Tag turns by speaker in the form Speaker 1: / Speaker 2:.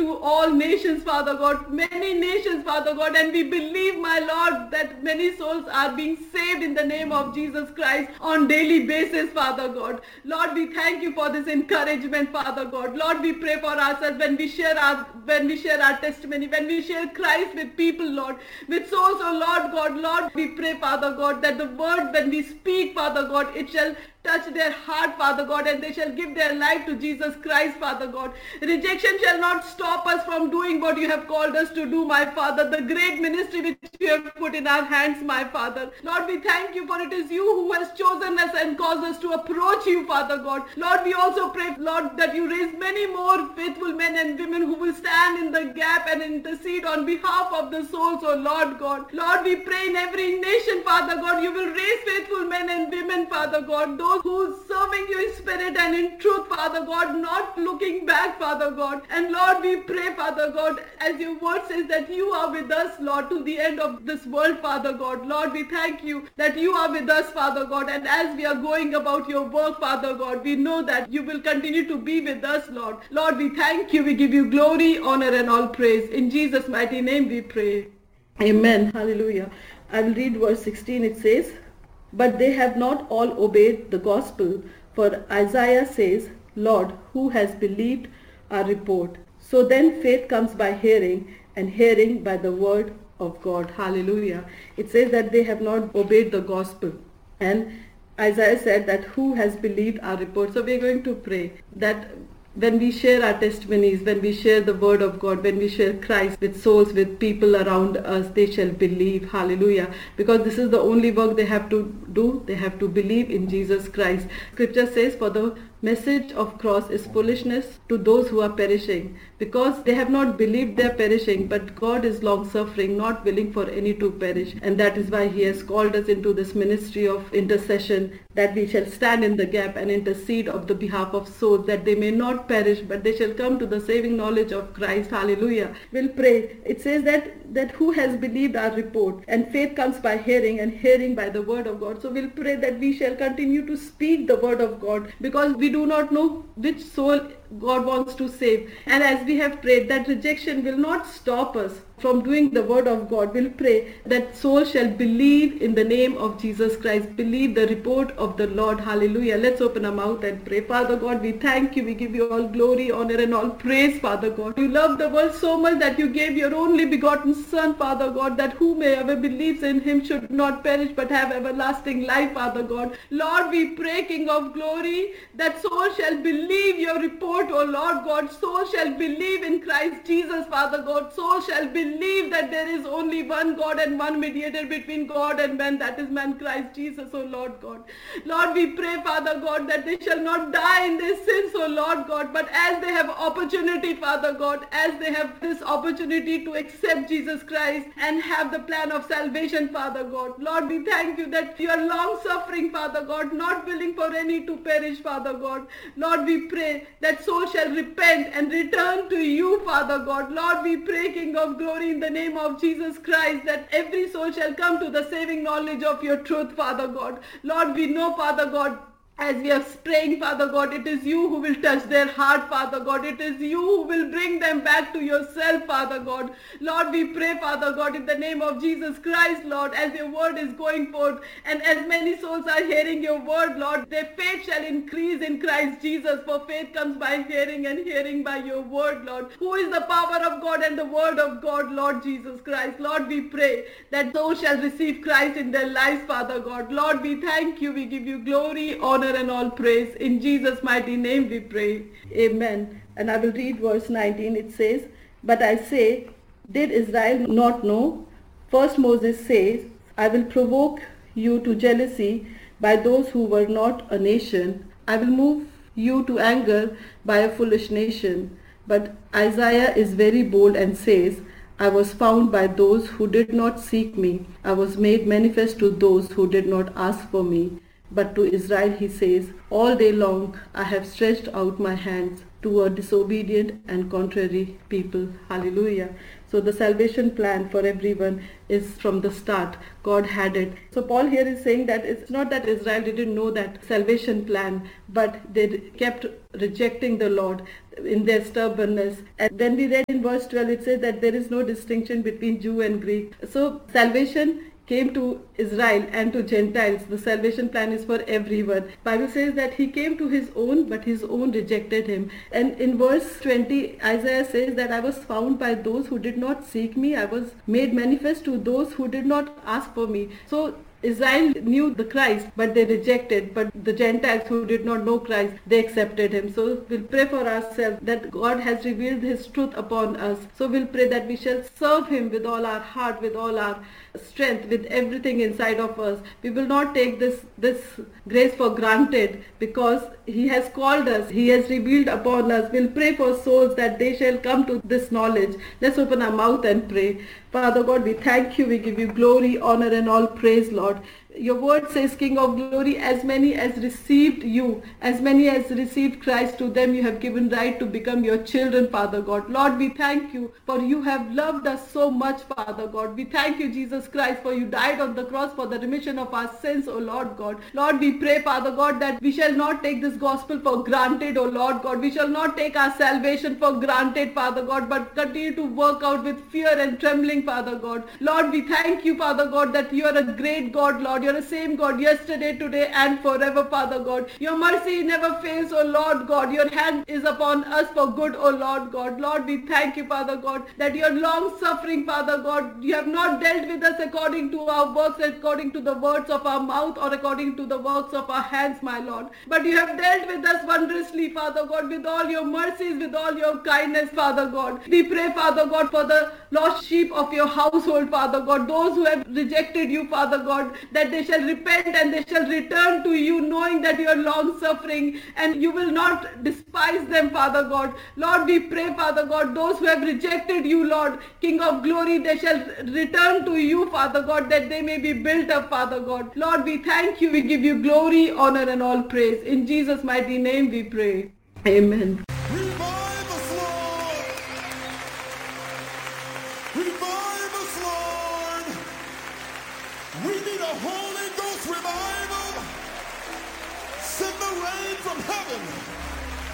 Speaker 1: to all nations, Father God, many nations, Father God, and we believe, my Lord, that many souls are being saved in the name of Jesus Christ on daily basis, Father God. Lord, we thank you for this encouragement, Father God. Lord, we pray for ourselves when we share our testimony, when we share Christ with people, Lord, with souls, oh Lord God. Lord, we pray, Father God, that the word when we speak, Father God, it shall touch their heart, Father God, and they shall give their life to Jesus Christ, Father God. Rejection shall not stop us from doing what you have called us to do, my Father, the great ministry which you have put in our hands, my Father. Lord, we thank you, for it is you who has chosen us and caused us to approach you, Father God. Lord, we also pray, Lord, that you raise many more faithful men and women who will stand in the gap and intercede on behalf of the souls, oh Lord God. Lord, we pray in every nation, Father God, you will raise faithful men and women, Father God, those who serving you in spirit and in truth, Father God, not looking back, Father God. And Lord, we pray, Father God, as your word says that you are with us, Lord, to the end of this world, Father God. Lord, we thank you that you are with us, Father God. And as we are going about your work, Father God, we know that you will continue to be with us, Lord. Lord, we thank you. We give you glory, honor, and all praise. In Jesus' mighty name we pray. Amen. Hallelujah. I will read verse 16. It says, "But they have not all obeyed the gospel, for Isaiah says, Lord, who has believed our report? So then faith comes by hearing, and hearing by the word of God." Hallelujah. It says that they have not obeyed the gospel. And Isaiah said that who has believed our report. So we're going to pray that when we share our testimonies, when we share the word of God, when we share Christ with souls, with people around us, they shall believe. Hallelujah. Because this is the only work they have to do. They have to believe in Jesus Christ. Scripture says, for the message of cross is foolishness to those who are perishing, because they have not believed they are perishing, but God is long suffering, not willing for any to perish. And that is why he has called us into this ministry of intercession, that we shall stand in the gap and intercede of the behalf of souls, that they may not perish, but they shall come to the saving knowledge of Christ. Hallelujah. We'll pray. It says that who has believed our report, and faith comes by hearing, and hearing by the word of God. So we'll pray that we shall continue to speak the word of God, because we do not know which soul God wants to save. And as we have prayed, that rejection will not stop us from doing the word of God. We'll pray that souls shall believe in the name of Jesus Christ, believe the report of the Lord. Hallelujah. Let's open our mouth and pray. Father God, we thank you. We give you all glory, honor, and all praise, Father God. You love the world so much that you gave your only begotten Son, Father God, that whomever believes in him should not perish but have everlasting life, Father God. Lord, we pray, King of glory, that souls shall believe your report, O Lord God. Souls shall believe in Christ Jesus, Father God. Souls shall believe that there is only one God and one mediator between God and man, that is man Christ Jesus, O Lord God. Lord, we pray, Father God, that they shall not die in their sins, O Lord God, but as they have opportunity, Father God, as they have this opportunity to accept Jesus Christ and have the plan of salvation, Father God. Lord, we thank you that you are long suffering, Father God, not willing for any to perish, Father God. Lord, we pray that soul shall repent and return to you, Father God. Lord, we pray, King of glory, in the name of Jesus Christ, that every soul shall come to the saving knowledge of your truth, Father God. Lord, we know, Father God, as we are praying, Father God, it is you who will touch their heart, Father God. It is you who will bring them back to yourself, Father God. Lord, we pray, Father God, in the name of Jesus Christ, Lord, as your word is going forth, and as many souls are hearing your word, Lord, their faith shall increase in Christ Jesus, for faith comes by hearing, and hearing by your word, Lord, who is the power of God and the word of God, Lord Jesus Christ. Lord, we pray that those shall receive Christ in their lives, Father God. Lord, we thank you. We give you glory, honor, and all praise. In Jesus' mighty name we pray. Amen. And I will read verse 19. It says, "But I say, did Israel not know? First Moses says, I will provoke you to jealousy by those who were not a nation. I will move you to anger by a foolish nation." But Isaiah is very bold and says, "I was found by those who did not seek me. I was made manifest to those who did not ask for me." But to Israel he says, "All day long I have stretched out my hands to a disobedient and contrary people." Hallelujah. So the salvation plan for everyone is from the start. God had it. So Paul here is saying that it's not that Israel didn't know that salvation plan, but they kept rejecting the Lord. in their stubbornness. And then we read in verse 12, it says that there is no distinction between Jew and Greek. So salvation came to Israel and to Gentiles. The salvation plan is for everyone. Bible says that he came to his own, but his own rejected him. And in verse 20, Isaiah says that I was found by those who did not seek me. I was made manifest to those who did not ask for me. So Israel knew the Christ, but they rejected. But the Gentiles who did not know Christ, they accepted him. So we'll pray for ourselves that God has revealed his truth upon us. So we'll pray that we shall serve him with all our heart, with all our strength, with everything inside of us. We will not take this grace for granted, because he has called us, he has revealed upon us. We'll pray for souls that they shall come to this knowledge. Let's open our mouth and pray. Father God, we thank you, we give you glory, honor and all praise, Lord. Your word says, King of glory, as many as received you, as many as received Christ, to them you have given right to become your children, Father God. Lord, we thank you, for you have loved us so much, Father God. We thank you, Jesus Christ, for you died on the cross for the remission of our sins, O Lord God. Lord, we pray, Father God, that we shall not take this gospel for granted, O Lord God. We shall not take our salvation for granted, Father God, but continue to work out with fear and trembling, Father God. Lord, we thank you, Father God, that you are a great God, Lord. You're the same God yesterday, today, and forever, Father God. Your mercy never fails, O Lord God. Your hand is upon us for good, O Lord God. Lord, we thank you, Father God, that you are long suffering, Father God. You have not dealt with us according to our works, according to the words of our mouth, or according to the works of our hands, my Lord. But you have dealt with us wondrously, Father God, with all your mercies, with all your kindness, Father God. We pray, Father God, for the lost sheep of your household, Father God, those who have rejected you, Father God, that they shall repent and they shall return to you, knowing that you are long suffering and you will not despise them, Father God. Lord, we pray, Father God, those who have rejected you, Lord, King of glory, they shall return to you, Father God, that they may be built up, Father God. Lord, we thank you, we give you glory, honor and all praise. In Jesus' mighty name we pray. Amen.
Speaker 2: Revive us, Lord! Revive us, Lord! We need a Holy Ghost revival. Send the rain from heaven.